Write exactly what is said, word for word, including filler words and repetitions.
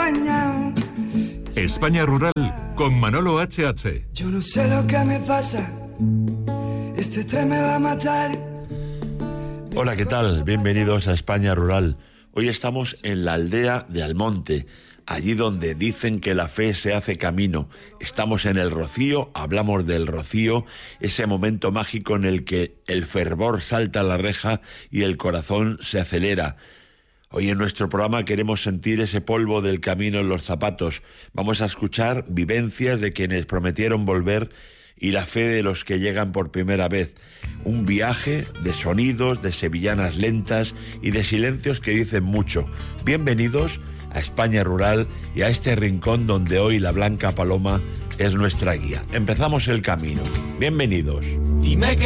España. España Rural con Manolo H H. Yo no sé lo que me pasa, este tren me va a matar. Hola, ¿qué tal? Bienvenidos a España Rural. Hoy estamos en la aldea de Almonte, allí donde dicen que la fe se hace camino. Estamos en el Rocío, hablamos del Rocío, ese momento mágico en el que el fervor salta a la reja y el corazón se acelera. Hoy en nuestro programa queremos sentir ese polvo del camino en los zapatos. Vamos a escuchar vivencias de quienes prometieron volver y la fe de los que llegan por primera vez. Un viaje de sonidos, de sevillanas lentas y de silencios que dicen mucho. Bienvenidos a España Rural y a este rincón donde hoy la blanca paloma es nuestra guía. Empezamos el camino. Bienvenidos. Dime que